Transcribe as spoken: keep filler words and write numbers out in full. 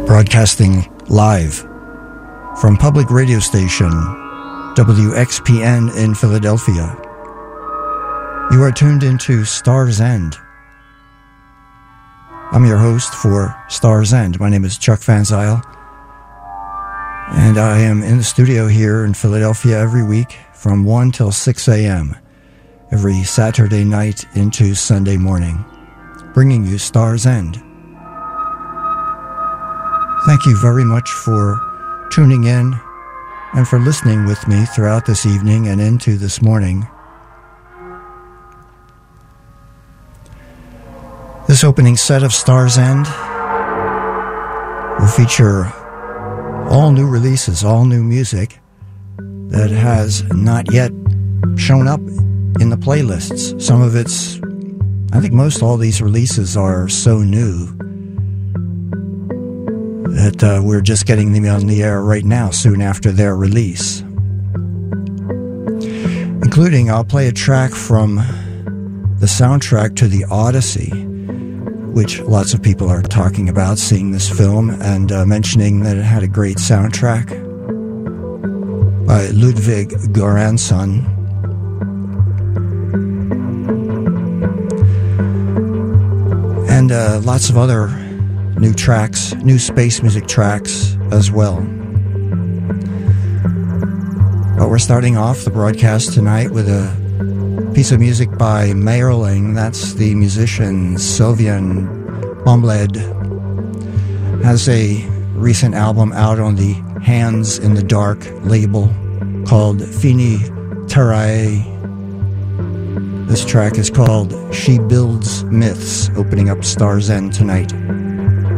Broadcasting live from public radio station W X P N in Philadelphia. You are tuned into Star's End. I'm your host for Star's End. My name is Chuck Van Zyl, and I am in the studio here in Philadelphia every week from one till six a.m. every Saturday night into Sunday morning, bringing you Star's End. Thank you very much for tuning in and for listening with me throughout this evening and into this morning. This opening set of Star's End will feature all new releases, all new music that has not yet shown up in the playlists. Some of it's, I think most all these releases are so new that uh, we're just getting them on the air right now, soon after their release. Including, I'll play a track from the soundtrack to The Odyssey, which lots of people are talking about, seeing this film, and uh, mentioning that it had a great soundtrack by Ludwig Göransson. And uh, lots of other new tracks, new space music tracks as well. But we're starting off the broadcast tonight with a piece of music by Mayerling. That's the musician Sylvian Bombled. Has a recent album out on the Hands in the Dark label called Fini Terrae. This track is called She Builds Myths, opening up Star's End tonight.